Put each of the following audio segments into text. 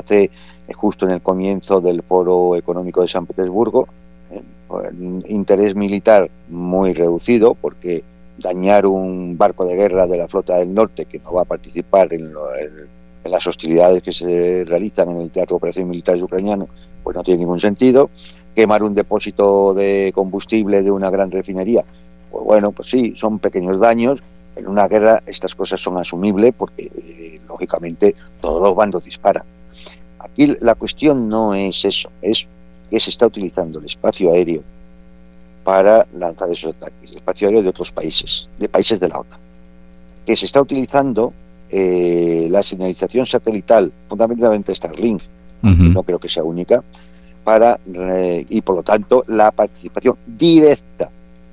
hace justo en el comienzo del Foro Económico de San Petersburgo. Interés militar muy reducido, porque dañar un barco de guerra de la flota del norte que no va a participar en las hostilidades que se realizan en el teatro de operaciones militares ucraniano, pues no tiene ningún sentido. Quemar un depósito de combustible de una gran refinería, pues bueno, pues sí, son pequeños daños. En una guerra estas cosas son asumibles porque lógicamente todos los bandos disparan. Aquí la cuestión no es eso, es que se está utilizando el espacio aéreo para lanzar esos ataques, el espacio aéreo de otros países, de países de la OTAN, que se está utilizando la señalización satelital, fundamentalmente Starlink, no creo que sea única, y por lo tanto la participación directa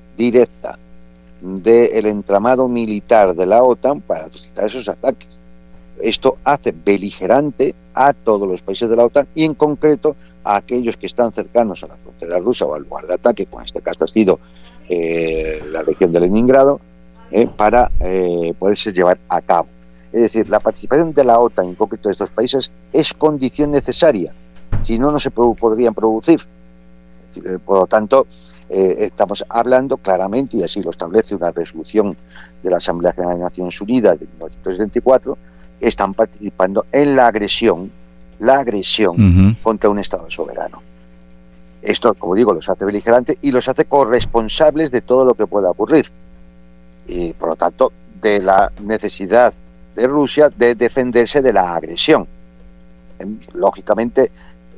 del entramado militar de la OTAN para utilizar esos ataques. Esto hace beligerante a todos los países de la OTAN y en concreto a aquellos que están cercanos a la frontera rusa o al lugar de ataque, como en este caso ha sido la región de Leningrado, para poderse llevar a cabo. Es decir, la participación de la OTAN en concreto de estos países es condición necesaria, si no, no se podrían producir. Por lo tanto, estamos hablando claramente, y así lo establece una resolución de la Asamblea General de Naciones Unidas de 1974, están participando en la agresión contra un Estado soberano. Esto, como digo, los hace beligerantes y los hace corresponsables de todo lo que pueda ocurrir. Y, por lo tanto, de la necesidad de Rusia de defenderse de la agresión. Lógicamente,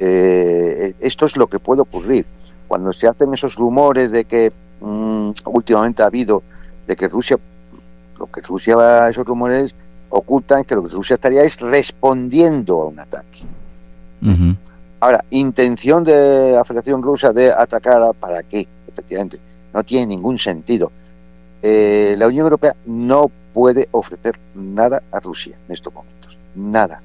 esto es lo que puede ocurrir. Cuando se hacen esos rumores de que últimamente ha habido, de que Rusia, esos rumores ocultan que lo que Rusia estaría es respondiendo a un ataque. Ahora, intención de la Federación Rusa de atacar, ¿para qué? Efectivamente, no tiene ningún sentido. La Unión Europea no puede ofrecer nada a Rusia en estos momentos, nada.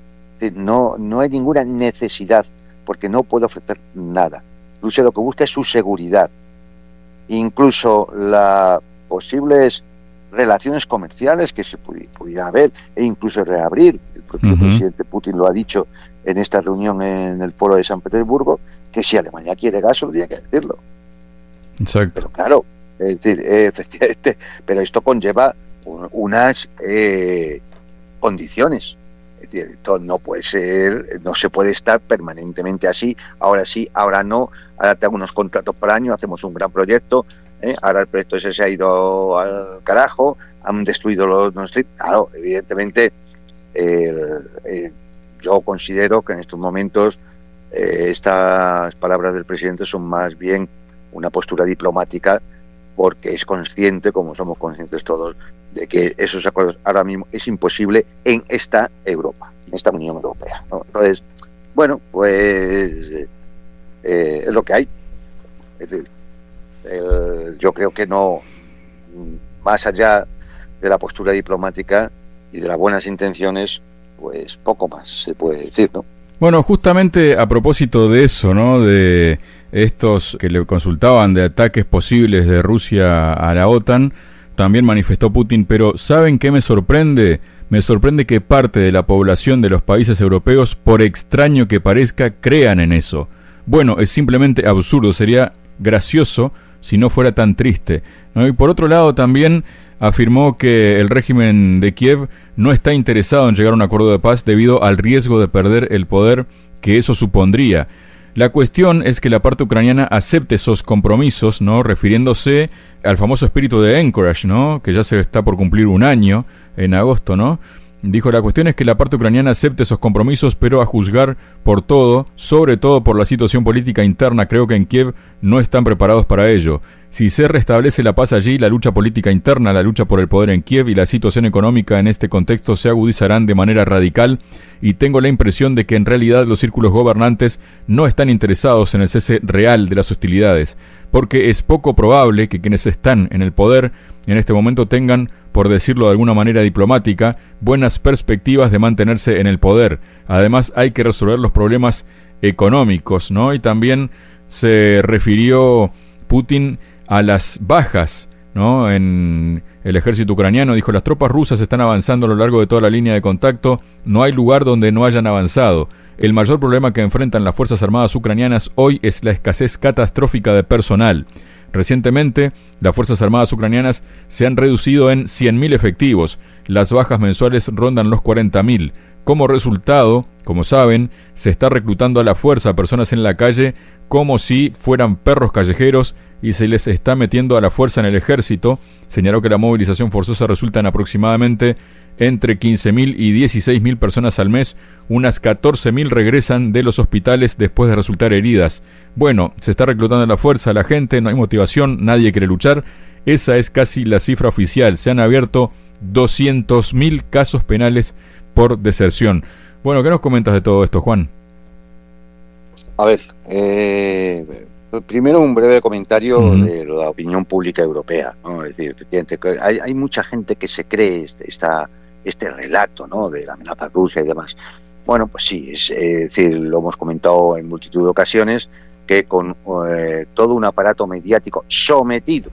No hay ninguna necesidad, porque no puede ofrecer nada. Rusia lo que busca es su seguridad. Incluso las posibles relaciones comerciales que se pudiera haber e incluso reabrir. El propio presidente Putin lo ha dicho en esta reunión en el Foro de San Petersburgo, que si Alemania quiere gas, tendría que decirlo. Exacto. Pero claro, es decir, efectivamente, pero esto conlleva unas condiciones. Es decir, esto no puede ser, no se puede estar permanentemente así, ahora sí, ahora no, ahora tengo unos contratos por año, hacemos un gran proyecto, ahora el proyecto ese se ha ido al carajo, han destruido los Nord Stream. Claro, evidentemente yo considero que en estos momentos estas palabras del presidente son más bien una postura diplomática, porque es consciente, como somos conscientes todos, de que esos acuerdos ahora mismo es imposible en esta Europa, en esta Unión Europea, ¿no? Entonces, bueno, pues es lo que hay. Es decir, yo creo que no, más allá de la postura diplomática y de las buenas intenciones, pues poco más se puede decir, ¿no? Bueno, justamente a propósito de eso, ¿no? De estos que le consultaban de ataques posibles de Rusia a la OTAN, también manifestó Putin, pero ¿saben qué me sorprende? Me sorprende que parte de la población de los países europeos, por extraño que parezca, crean en eso. Bueno, es simplemente absurdo, sería gracioso si no fuera tan triste, ¿no? Y por otro lado también afirmó que el régimen de Kiev no está interesado en llegar a un acuerdo de paz debido al riesgo de perder el poder que eso supondría. La cuestión es que la parte ucraniana acepte esos compromisos, ¿no? Refiriéndose al famoso espíritu de Anchorage, ¿no? Que ya se está por cumplir un año en agosto, ¿no? Dijo, la cuestión es que la parte ucraniana acepte esos compromisos, pero a juzgar por todo, sobre todo por la situación política interna, creo que en Kiev no están preparados para ello. Si se restablece la paz allí, la lucha política interna, la lucha por el poder en Kiev y la situación económica en este contexto se agudizarán de manera radical, y tengo la impresión de que en realidad los círculos gobernantes no están interesados en el cese real de las hostilidades, porque es poco probable que quienes están en el poder en este momento tengan, por decirlo de alguna manera diplomática, buenas perspectivas de mantenerse en el poder. Además, hay que resolver los problemas económicos, ¿no? Y también se refirió Putin a las bajas, ¿no? En el ejército ucraniano. Dijo, las tropas rusas están avanzando a lo largo de toda la línea de contacto, no hay lugar donde no hayan avanzado. el mayor problema que enfrentan las Fuerzas Armadas ucranianas hoy es la escasez catastrófica de personal. Recientemente, las Fuerzas Armadas ucranianas se han reducido en 100.000 efectivos. Las bajas mensuales rondan los 40.000. Como resultado, como saben, se está reclutando a la fuerza a personas en la calle como si fueran perros callejeros y se les está metiendo a la fuerza en el ejército. Señaló que la movilización forzosa resulta en aproximadamente entre 15.000 y 16.000 personas al mes. Unas 14.000 regresan de los hospitales después de resultar heridas. Bueno, se está reclutando a la fuerza, a la gente, no hay motivación, nadie quiere luchar. Esa es casi la cifra oficial. Se han abierto 200.000 casos penales por deserción. Bueno, ¿qué nos comentas de todo esto, Juan? A ver, primero un breve comentario de la opinión pública europea, ¿no? Es decir, hay mucha gente que se cree este relato, ¿no?, de la amenaza rusa y demás. Bueno, pues sí, es decir, lo hemos comentado en multitud de ocasiones, que con todo un aparato mediático sometido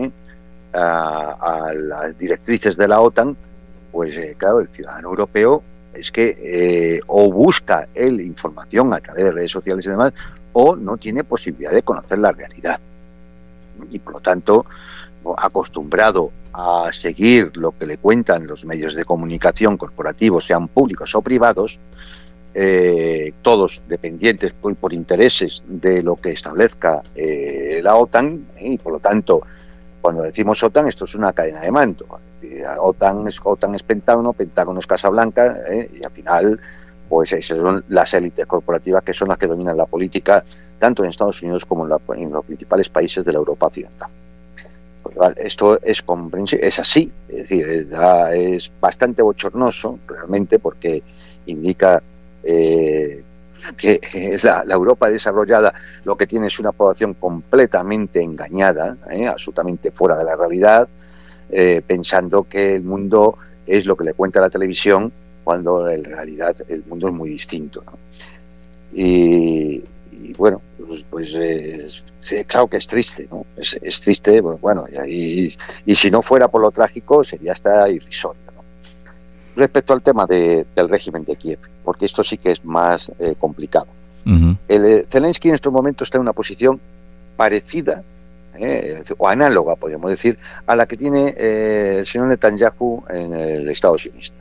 a las directrices de la OTAN, pues claro, el ciudadano europeo es que o busca él información a través de redes sociales y demás, o no tiene posibilidad de conocer la realidad. Y por lo tanto, acostumbrado a seguir lo que le cuentan los medios de comunicación corporativos, sean públicos o privados, todos dependientes por intereses de lo que establezca la OTAN, y por lo tanto, cuando decimos OTAN, esto es una cadena de mando. OTAN es Pentágono, Pentágono es Casa Blanca, y al final, pues esas son las élites corporativas que son las que dominan la política, tanto en Estados Unidos como en los principales países de la Europa occidental. Esto es comprensible, es así, es decir, es bastante bochornoso realmente, porque indica que la Europa desarrollada lo que tiene es una población completamente engañada, absolutamente fuera de la realidad, pensando que el mundo es lo que le cuenta la televisión, cuando en realidad el mundo es muy distinto, ¿no? Y bueno, pues claro que es triste, ¿no? Es triste, bueno, y si no fuera por lo trágico sería hasta irrisorio, ¿no? Respecto al tema del régimen de Kiev, porque esto sí que es más complicado. Zelensky en estos momentos está en una posición parecida, o análoga, podríamos decir, a la que tiene el señor Netanyahu en el Estado sionista.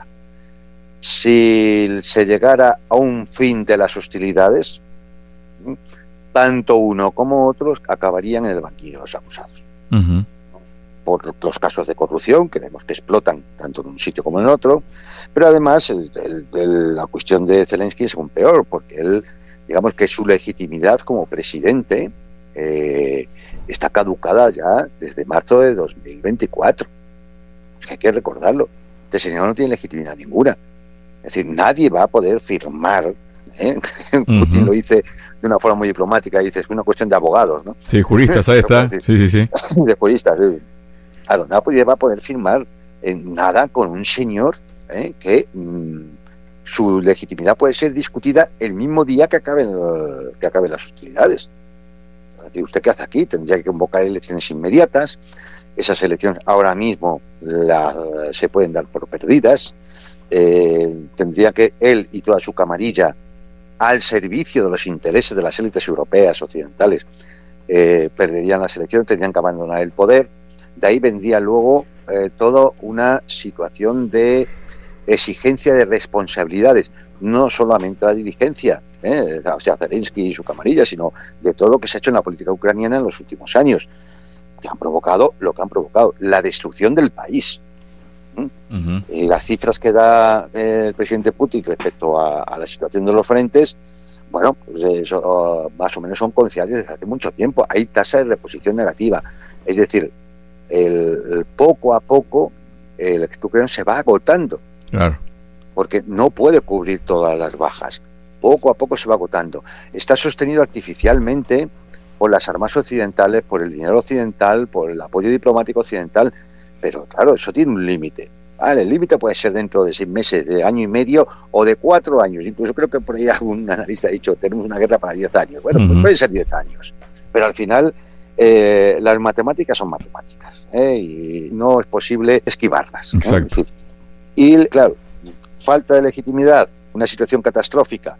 Si se llegara a un fin de las hostilidades, tanto uno como otros acabarían en el banquillo de los acusados. Por los casos de corrupción que vemos que explotan tanto en un sitio como en otro, pero además la cuestión de Zelensky es aún peor, porque él, digamos que su legitimidad como presidente está caducada ya desde marzo de 2024. Es que hay que recordarlo. Este señor no tiene legitimidad ninguna. Es decir, nadie va a poder firmar. Putin lo dice de una forma muy diplomática, dice, es una cuestión de abogados, ¿no? Sí, juristas, ahí está. Sí. De juristas, sí. Claro, nadie va a poder firmar nada con un señor que su legitimidad puede ser discutida el mismo día que acaben las hostilidades. ¿Usted qué hace aquí? Tendría que convocar elecciones inmediatas. Esas elecciones ahora mismo se pueden dar por perdidas. Tendría que él y toda su camarilla, al servicio de los intereses de las élites europeas occidentales, perderían las elecciones, tendrían que abandonar el poder. De ahí vendría luego toda una situación de exigencia de responsabilidades, no solamente la dirigencia, o sea, Zelensky y su camarilla, sino de todo lo que se ha hecho en la política ucraniana en los últimos años, que han provocado lo que han provocado, la destrucción del país. Y las cifras que da el presidente Putin respecto a la situación de los frentes, bueno, pues eso, más o menos son conocidas desde hace mucho tiempo. Hay tasa de reposición negativa, es decir, poco a poco el ejército ucraniano se va agotando, claro, porque no puede cubrir todas las bajas. Poco a poco se va agotando. Está sostenido artificialmente por las armas occidentales, por el dinero occidental, por el apoyo diplomático occidental, pero claro, eso tiene un límite. Vale, el límite puede ser dentro de 6 meses, de año y medio o de 4 años. Incluso creo que por ahí algún analista ha dicho, tenemos una guerra para 10 años. Bueno, pues puede ser 10 años. Pero al final las matemáticas son matemáticas, y no es posible esquivarlas. Exacto. Y claro, falta de legitimidad, una situación catastrófica,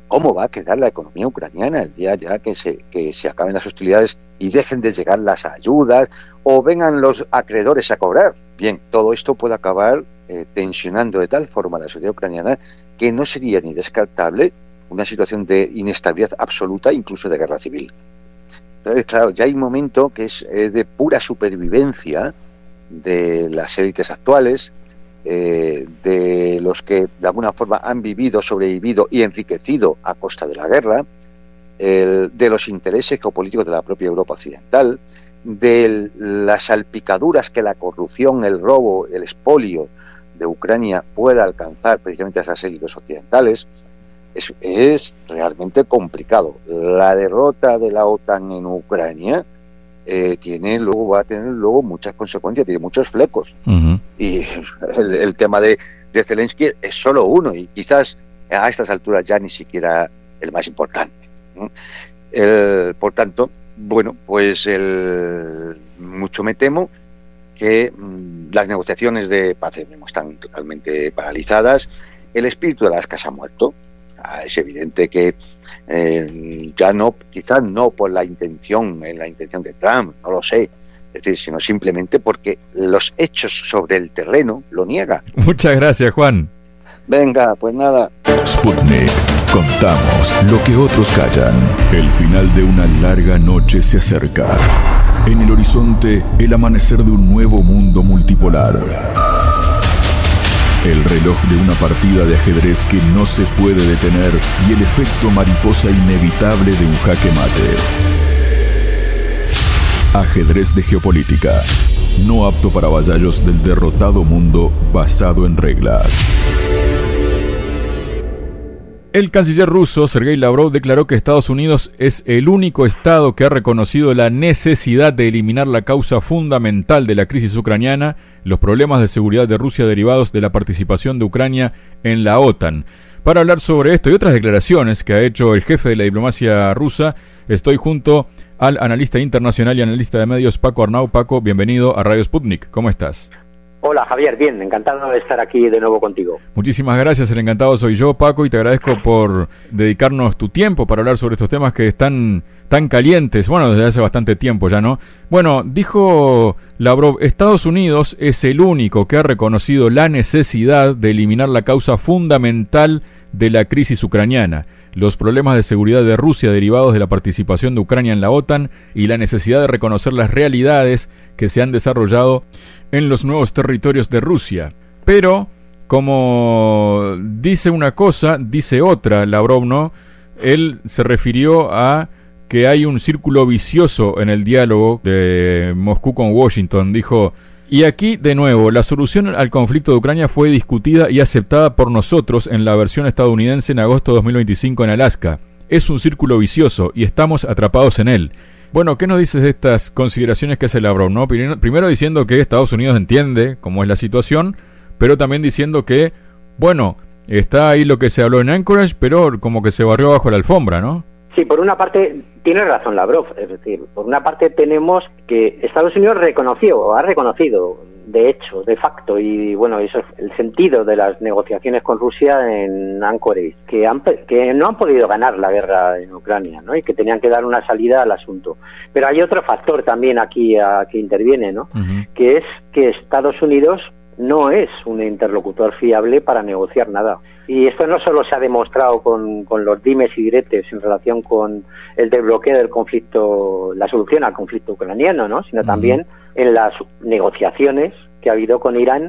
cómo va a quedar la economía ucraniana el día ya que se acaben las hostilidades y dejen de llegar las ayudas o vengan los acreedores a cobrar. Bien, todo esto puede acabar tensionando de tal forma la sociedad ucraniana que no sería ni descartable una situación de inestabilidad absoluta, incluso de guerra civil. Entonces, claro, ya hay un momento que es de pura supervivencia de las élites actuales, de los que de alguna forma han vivido, sobrevivido y enriquecido a costa de la guerra, de los intereses geopolíticos de la propia Europa occidental, de las salpicaduras que la corrupción, el robo, el expolio de Ucrania pueda alcanzar precisamente a esas élites occidentales. Es realmente complicado. La derrota de la OTAN en Ucrania va a tener luego muchas consecuencias, tiene muchos flecos. Uh-huh. Y el tema de Zelensky es solo uno, y quizás a estas alturas ya ni siquiera el más importante. Por tanto, bueno, pues mucho me temo que las negociaciones de paz están totalmente paralizadas. El espíritu de las casas ha muerto. Es evidente que ya no, quizás no por la intención de Trump, no lo sé, es decir, sino simplemente porque los hechos sobre el terreno lo niegan. Muchas gracias, Juan. Venga, pues nada. Sputnik. Contamos lo que otros callan. El final de una larga noche se acerca. En el horizonte, el amanecer de un nuevo mundo multipolar. El reloj de una partida de ajedrez que no se puede detener y el efecto mariposa inevitable de un jaque mate. Ajedrez de geopolítica. No apto para vasallos del derrotado mundo basado en reglas. El canciller ruso, Sergei Lavrov, declaró que Estados Unidos es el único Estado que ha reconocido la necesidad de eliminar la causa fundamental de la crisis ucraniana, los problemas de seguridad de Rusia derivados de la participación de Ucrania en la OTAN. Para hablar sobre esto y otras declaraciones que ha hecho el jefe de la diplomacia rusa, estoy junto al analista internacional y analista de medios Paco Arnau. Paco, bienvenido a Radio Sputnik. ¿Cómo estás? Hola Javier, bien, encantado de estar aquí de nuevo contigo. Muchísimas gracias, el encantado soy yo, Paco, y te agradezco por dedicarnos tu tiempo para hablar sobre estos temas que están tan calientes, bueno, desde hace bastante tiempo ya, ¿no? Bueno, dijo Lavrov, Estados Unidos es el único que ha reconocido la necesidad de eliminar la causa fundamental de la crisis ucraniana, los problemas de seguridad de Rusia derivados de la participación de Ucrania en la OTAN y la necesidad de reconocer las realidades que se han desarrollado en los nuevos territorios de Rusia. Pero, como dice una cosa, dice otra, Lavrov, ¿no? Él se refirió a que hay un círculo vicioso en el diálogo de Moscú con Washington. Dijo, y aquí, de nuevo, la solución al conflicto de Ucrania fue discutida y aceptada por nosotros en la versión estadounidense en agosto de 2025 en Alaska. Es un círculo vicioso y estamos atrapados en él. Bueno, ¿qué nos dices de estas consideraciones que hace Lavrov, ¿no? Primero diciendo que Estados Unidos entiende cómo es la situación, pero también diciendo que, bueno, está ahí lo que se habló en Anchorage, pero como que se barrió bajo la alfombra, ¿no? Sí, por una parte tiene razón Lavrov, es decir, por una parte tenemos que Estados Unidos ha reconocido, de hecho, de facto, y bueno, eso es el sentido de las negociaciones con Rusia en Anchorage, que no han podido ganar la guerra en Ucrania, ¿no? Y que tenían que dar una salida al asunto. Pero hay otro factor también aquí que interviene, ¿no? Uh-huh. Que es que Estados Unidos no es un interlocutor fiable para negociar nada. Y esto no solo se ha demostrado con los dimes y diretes en relación con el desbloqueo del conflicto, la solución al conflicto ucraniano, ¿no? Sino también en las negociaciones que ha habido con Irán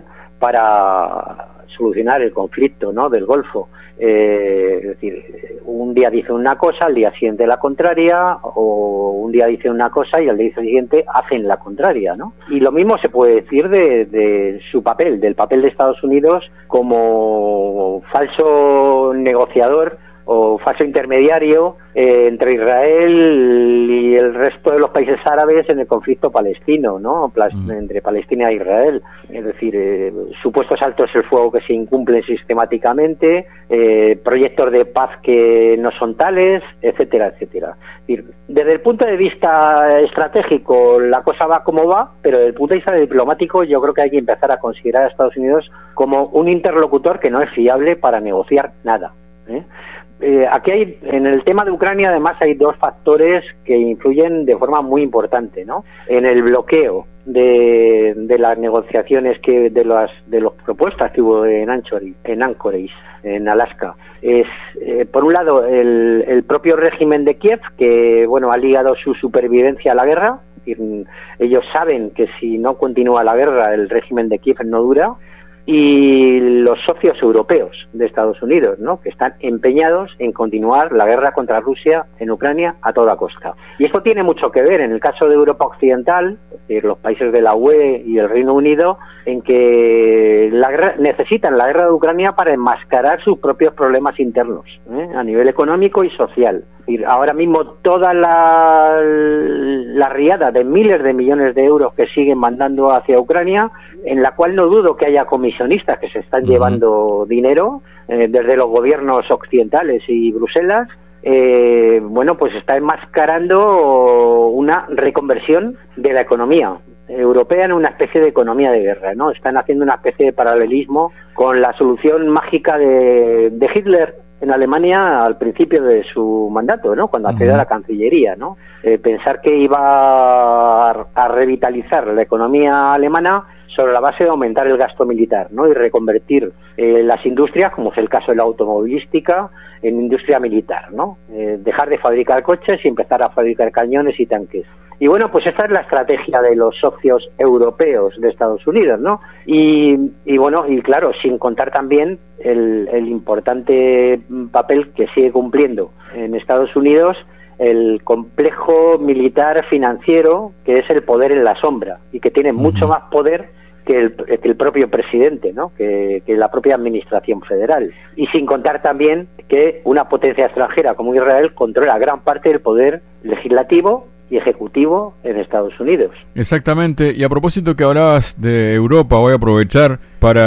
para solucionar el conflicto, ¿no?, del Golfo. Es decir, un día dice una cosa, al día siguiente la contraria, o un día dice una cosa y al día siguiente hacen la contraria, ¿no? Y lo mismo se puede decir de su papel, del papel de Estados Unidos como falso negociador o falso intermediario entre Israel y el resto de los países árabes en el conflicto palestino, ¿no? Entre Palestina e Israel. Es decir, supuestos altos el fuego que se incumplen sistemáticamente, proyectos de paz que no son tales, etcétera, etcétera. Es decir, desde el punto de vista estratégico la cosa va como va, pero desde el punto de vista diplomático yo creo que hay que empezar a considerar a Estados Unidos como un interlocutor que no es fiable para negociar nada, ¿eh? aquí hay, en el tema de Ucrania, además, hay dos factores que influyen de forma muy importante, ¿no? En el bloqueo de las negociaciones de las propuestas que hubo en Anchorage, en Alaska. Es, por un lado, el propio régimen de Kiev, que, bueno, ha ligado su supervivencia a la guerra. Es decir, ellos saben que si no continúa la guerra, el régimen de Kiev no dura. Y los socios europeos de Estados Unidos, ¿no?, que están empeñados en continuar la guerra contra Rusia en Ucrania a toda costa. Y esto tiene mucho que ver en el caso de Europa Occidental, es decir, los países de la UE y el Reino Unido, en que necesitan la guerra de Ucrania para enmascarar sus propios problemas internos, a nivel económico y social. Es decir, ahora mismo toda la riada de miles de millones de euros que siguen mandando hacia Ucrania, en la cual no dudo que haya comisionistas que se están llevando dinero desde los gobiernos occidentales y Bruselas, bueno, pues está enmascarando una reconversión de la economía europea en una especie de economía de guerra, ¿no? Están haciendo una especie de paralelismo con la solución mágica de Hitler en Alemania al principio de su mandato, ¿no?, cuando accedió a la Cancillería, ¿no? Pensar que iba a revitalizar la economía alemana sobre la base de aumentar el gasto militar, ¿no?, y reconvertir las industrias, como es el caso de la automovilística, en industria militar, ¿no? Dejar de fabricar coches y empezar a fabricar cañones y tanques. Y bueno, pues esta es la estrategia de los socios europeos de Estados Unidos, ¿no? Y bueno, y claro, sin contar también el importante papel que sigue cumpliendo en Estados Unidos el complejo militar financiero, que es el poder en la sombra, y que tiene mucho más poder que el propio presidente, ¿no?, que la propia administración federal. Y sin contar también que una potencia extranjera como Israel controla gran parte del poder legislativo y ejecutivo en Estados Unidos. Exactamente. Y a propósito que hablabas de Europa, voy a aprovechar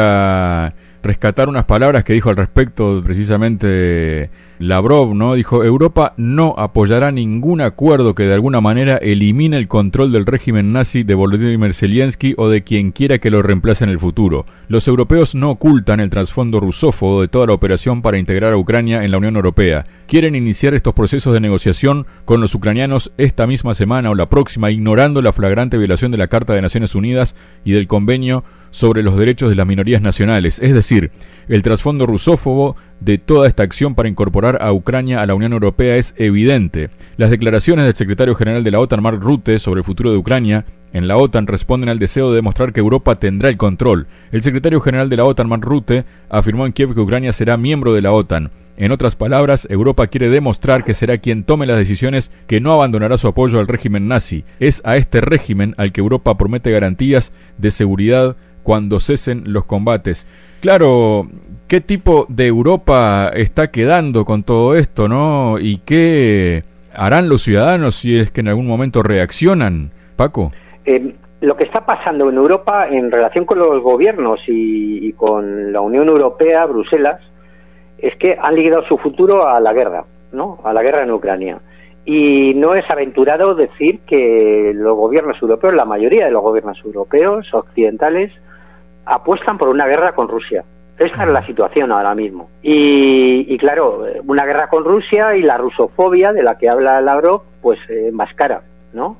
para rescatar unas palabras que dijo al respecto precisamente Lavrov, ¿no? Dijo: Europa no apoyará ningún acuerdo que de alguna manera elimine el control del régimen nazi de Volodymyr Zelensky o de quien quiera que lo reemplace en el futuro. Los europeos no ocultan el trasfondo rusófobo de toda la operación para integrar a Ucrania en la Unión Europea. Quieren iniciar estos procesos de negociación con los ucranianos esta misma semana o la próxima, ignorando la flagrante violación de la Carta de Naciones Unidas y del Convenio sobre los derechos de las minorías nacionales, es decir, el trasfondo rusófobo de toda esta acción para incorporar a Ucrania a la Unión Europea es evidente. Las declaraciones del secretario general de la OTAN, Mark Rutte, sobre el futuro de Ucrania en la OTAN responden al deseo de demostrar que Europa tendrá el control. El secretario general de la OTAN, Mark Rutte, afirmó en Kiev que Ucrania será miembro de la OTAN. En otras palabras, Europa quiere demostrar que será quien tome las decisiones, que no abandonará su apoyo al régimen nazi. Es a este régimen al que Europa promete garantías de seguridad cuando cesen los combates. Claro, ¿qué tipo de Europa está quedando con todo esto, no? ¿Y qué harán los ciudadanos si es que en algún momento reaccionan, Paco? Lo que está pasando en Europa en relación con los gobiernos y con la Unión Europea, Bruselas, es que han ligado su futuro a la guerra, ¿no?, a la guerra en Ucrania. Y no es aventurado decir que los gobiernos europeos, la mayoría de los gobiernos europeos occidentales, apuestan por una guerra con Rusia. Esta es la situación ahora mismo. Y claro, una guerra con Rusia y la rusofobia de la que habla Lavrov, pues enmascara, ¿no?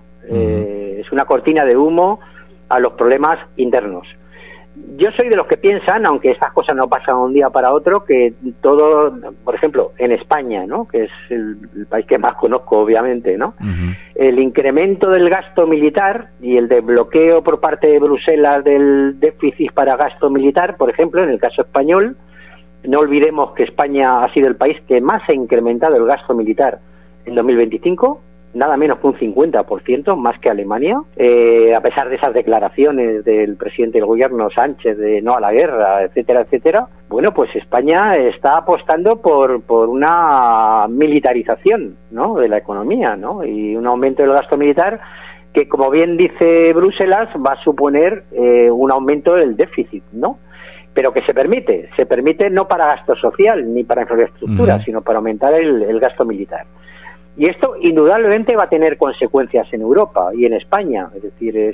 Es una cortina de humo a los problemas internos. Yo soy de los que piensan, aunque estas cosas no pasan de un día para otro, que todo, por ejemplo, en España, ¿no?, que es el país que más conozco, obviamente, ¿no? El incremento del gasto militar y el desbloqueo por parte de Bruselas del déficit para gasto militar, por ejemplo, en el caso español, no olvidemos que España ha sido el país que más ha incrementado el gasto militar en 2025, nada menos que un 50% más que Alemania, a pesar de esas declaraciones del presidente del gobierno Sánchez de no a la guerra, etcétera, etcétera. Bueno, pues España está apostando por una militarización, ¿no?, de la economía, ¿no?, y un aumento del gasto militar que, como bien dice Bruselas, va a suponer un aumento del déficit, ¿no?, pero que se permite no para gasto social ni para infraestructura, sino para aumentar el gasto militar. Y esto indudablemente va a tener consecuencias en Europa y en España, es decir,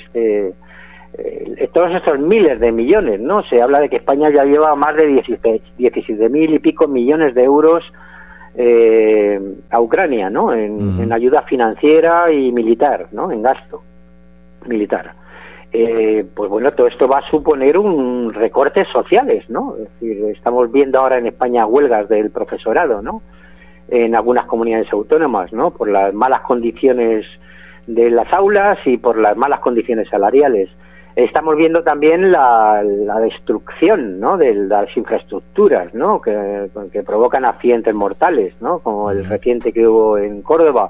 todos estos miles de millones, ¿no? Se habla de que España ya lleva más de 17.000 y pico millones de euros a Ucrania, ¿no? En ayuda financiera y militar, ¿no? En gasto militar. Pues bueno, todo esto va a suponer un recortes sociales, ¿no? Es decir, estamos viendo ahora en España huelgas del profesorado, ¿no? En algunas comunidades autónomas, ¿no? Por las malas condiciones de las aulas y por las malas condiciones salariales. Estamos viendo también la destrucción, ¿no? De las infraestructuras, ¿no? Que provocan accidentes mortales, ¿no? Como el reciente que hubo en Córdoba.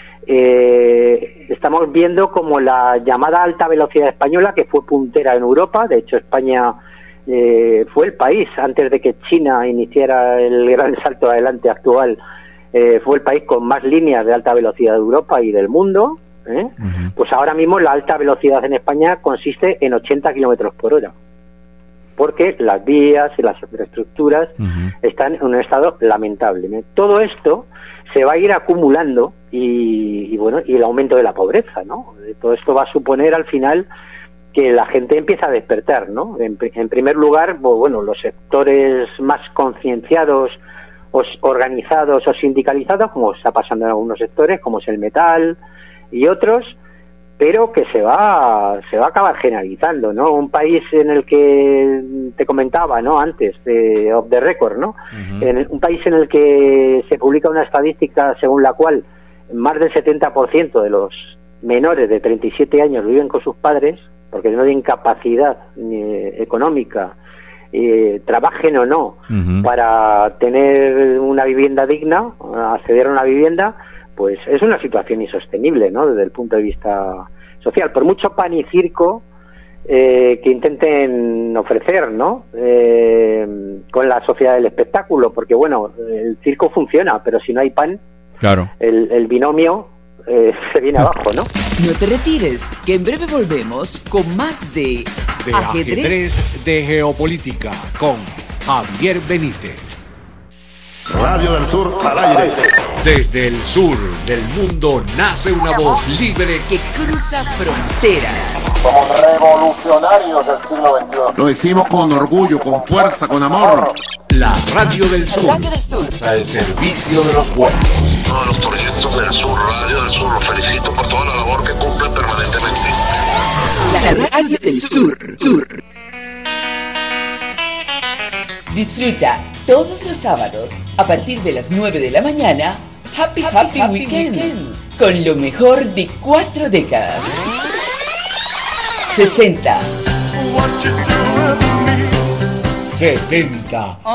Estamos viendo como la llamada alta velocidad española, que fue puntera en Europa. De hecho, España fue el país, antes de que China iniciara el gran salto adelante actual, fue el país con más líneas de alta velocidad de Europa y del mundo. Pues ahora mismo la alta velocidad en España consiste en 80 kilómetros por hora, porque las vías y las infraestructuras están en un estado lamentable. Todo esto se va a ir acumulando y bueno, y el aumento de la pobreza, ¿no? Todo esto va a suponer al final que la gente empieza a despertar, ¿no? En primer lugar, bueno, los sectores más concienciados, organizados o sindicalizados, como está pasando en algunos sectores, como es el metal y otros, pero que se va a acabar generalizando, ¿no? Un país en el que te comentaba, ¿no? Antes de Off the Record, ¿no? Un país en el que se publica una estadística según la cual más del 70% de los menores de 37 años viven con sus padres, porque no tienen capacidad económica, trabajen o no, para tener una vivienda digna, acceder a una vivienda. Pues es una situación insostenible, ¿no? Desde el punto de vista social, por mucho pan y circo que intenten ofrecer, ¿no? Con la sociedad del espectáculo, porque bueno, el circo funciona, pero si no hay pan, claro, el binomio se viene abajo, ¿no? No te retires, que en breve volvemos con más de Ajedrez de Geopolítica con Javier Benítez. Radio del Sur al aire. Desde el sur del mundo nace una voz libre que cruza fronteras. Somos revolucionarios del siglo XXI. Lo decimos con orgullo, con fuerza, con amor. La Radio del Sur. Radio del Sur. Al servicio de los pueblos. Todos los proyectos del Sur, Radio del Sur, los felicito por toda la labor que cumplen permanentemente. La Radio del Sur. Disfruta todos los sábados a partir de las 9 de la mañana Happy Weekend con lo mejor de 4 décadas. 60 70